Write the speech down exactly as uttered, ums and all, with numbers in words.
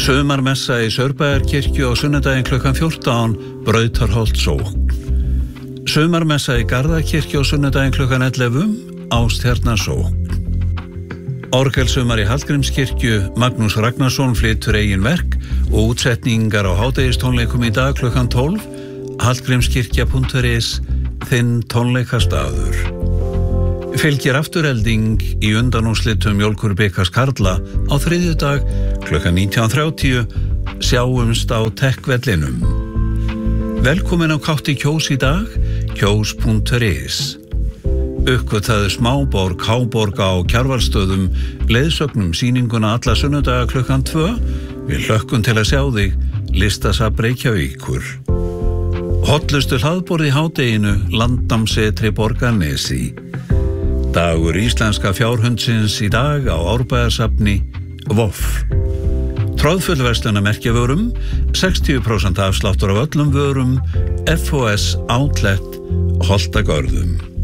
Sumarmessa í Saurbæjarkirkju á sunnudaginn klukkan fjórtán, Brautarholt sókn. Sumarmessa í Garðakirkju á sunnudaginn klukkan ellefu, Ástjarnar sókn. Orgelsumar í Hallgrímskirkju, Magnús Ragnarsson flytur eigin verk og útsetningar á hádegistónleikum í dag klukkan tólf, hallgrímskirkja punktur is, þinn tónleikastaður. Fylgir afturelding í undanúrslitum Mjólkurbikars karla á þriðjudag klukkan nítján þrjátíu, sjáumst á Tech-vellinum. Velkomin á Kátt í Kjós í dag, kjós punktur is. Uppgötaðu smáborg, háborg á Kjarvalsstöðum, leiðsögnum sýninguna alla sunnudaga klukkan tvö, við hlökkum til að sjá þig, Listasafn Reykjavíkur. Hollustu hlaðborð í hádeginu, Landnámssetri Borgarnesi. Dagur íslenska fjárhundsins í dag á Árbæjarsafni, Voff. Tróðfullverslunarmerkjavörum, sextíu prósent afsláttur af öllum vörum, F O S Outlet, Holtagörðum.